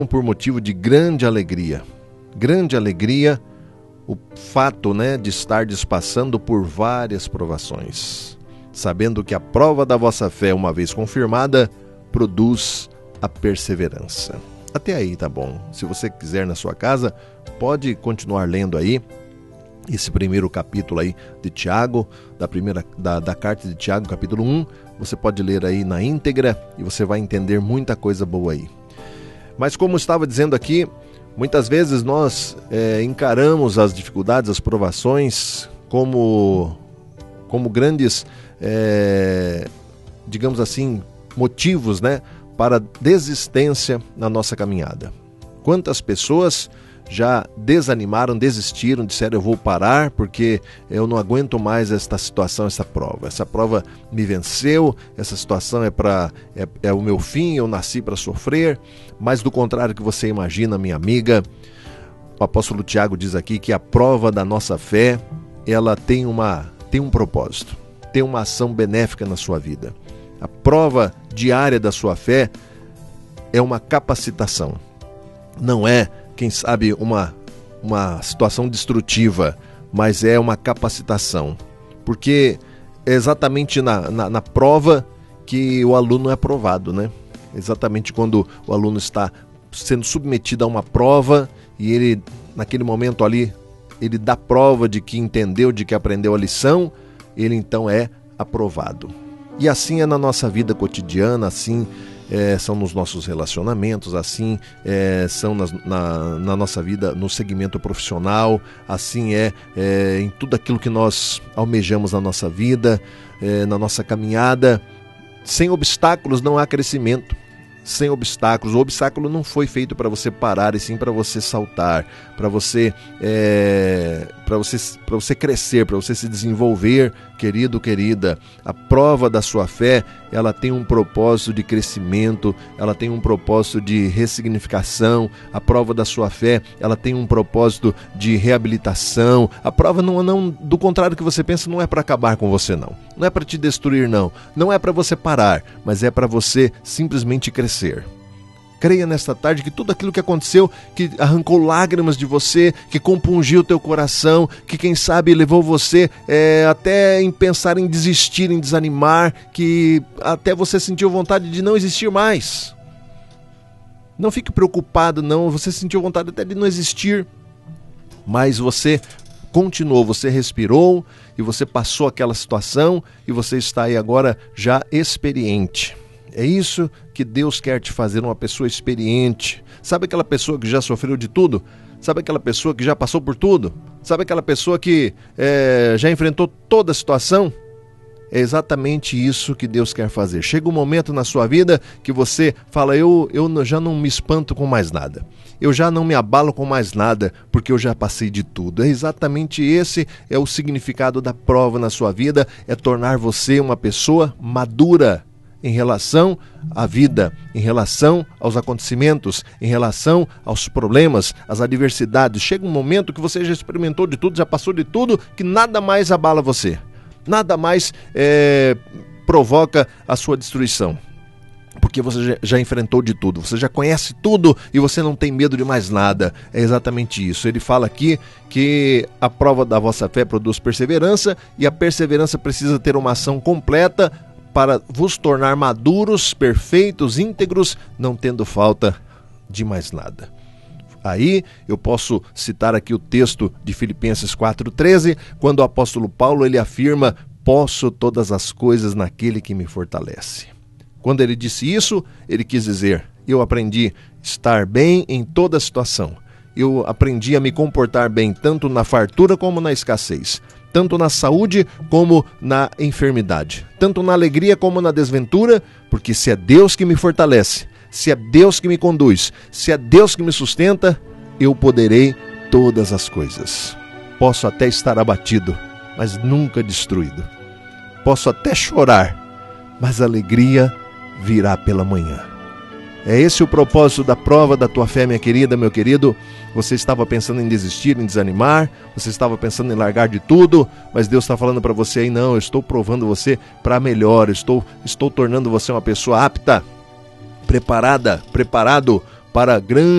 por motivo de grande alegria. Grande alegria o fato, de estar passando por várias provações, sabendo que a prova da vossa fé, uma vez confirmada, produz a perseverança. Até aí tá bom. Se você quiser na sua casa, pode continuar lendo aí esse primeiro capítulo aí de Tiago, da carta de Tiago, capítulo 1. Você pode ler aí na íntegra e você vai entender muita coisa boa aí. Mas como eu estava dizendo aqui, muitas vezes nós encaramos as dificuldades, as provações como grandes, digamos assim, motivos, para desistência na nossa caminhada. Quantas pessoas já desanimaram, desistiram, disseram: eu vou parar porque eu não aguento mais esta situação, essa prova. Essa prova me venceu, essa situação é o meu fim, eu nasci para sofrer. Mas do contrário que você imagina, minha amiga, o apóstolo Tiago diz aqui que a prova da nossa fé, ela tem um propósito, tem uma ação benéfica na sua vida. A prova diária da sua fé é uma capacitação. Não é, quem sabe, uma situação destrutiva, mas é uma capacitação. Porque é exatamente na prova que o aluno é aprovado, Exatamente quando o aluno está sendo submetido a uma prova e ele, naquele momento ali, ele dá prova de que entendeu, de que aprendeu a lição, ele então é aprovado. E assim é na nossa vida cotidiana, assim são nos nossos relacionamentos, assim são na nossa vida, no segmento profissional, assim em tudo aquilo que nós almejamos na nossa vida, na nossa caminhada. Sem obstáculos não há crescimento. Sem obstáculos. O obstáculo não foi feito para você parar, e sim para você saltar, para você crescer, para você se desenvolver, querido, querida. A prova da sua fé, ela tem um propósito de crescimento, ela tem um propósito de ressignificação. A prova da sua fé, ela tem um propósito de reabilitação. A prova não do contrário que você pensa, não é para acabar com você, não é para te destruir, não é para você parar, mas é para você simplesmente crescer. Creia nesta tarde que tudo aquilo que aconteceu, que arrancou lágrimas de você, que compungiu o teu coração, que quem sabe levou você até em pensar em desistir, em desanimar, que até você sentiu vontade de não existir mais. Não fique preocupado, não. Você sentiu vontade até de não existir, mas você continuou, você respirou e você passou aquela situação e você está aí agora já experiente. É isso que Deus quer te fazer, uma pessoa experiente. Sabe aquela pessoa que já sofreu de tudo? Sabe aquela pessoa que já passou por tudo? Sabe aquela pessoa que já enfrentou toda a situação? É exatamente isso que Deus quer fazer. Chega um momento na sua vida que você fala: eu já não me espanto com mais nada. Eu já não me abalo com mais nada, porque eu já passei de tudo. É exatamente esse é o significado da prova na sua vida, é tornar você uma pessoa madura em relação à vida, em relação aos acontecimentos, em relação aos problemas, às adversidades. Chega um momento que você já experimentou de tudo, já passou de tudo, que nada mais abala você. Nada mais provoca a sua destruição. Porque você já enfrentou de tudo, você já conhece tudo e você não tem medo de mais nada. É exatamente isso. Ele fala aqui que a prova da vossa fé produz perseverança, e a perseverança precisa ter uma ação completa para vos tornar maduros, perfeitos, íntegros, não tendo falta de mais nada. Aí eu posso citar aqui o texto de Filipenses 4,13, quando o apóstolo Paulo ele afirma: posso todas as coisas naquele que me fortalece. Quando ele disse isso, ele quis dizer: eu aprendi a estar bem em toda situação. Eu aprendi a me comportar bem tanto na fartura como na escassez, tanto na saúde como na enfermidade, tanto na alegria como na desventura, porque se é Deus que me fortalece, se é Deus que me conduz, se é Deus que me sustenta, eu poderei todas as coisas. Posso até estar abatido, mas nunca destruído. Posso até chorar, mas a alegria virá pela manhã. É esse o propósito da prova da tua fé, minha querida, meu querido. Você estava pensando em desistir, em desanimar, você estava pensando em largar de tudo, mas Deus está falando para você aí: não, eu estou provando você para melhor, estou tornando você uma pessoa apta, preparado para a grande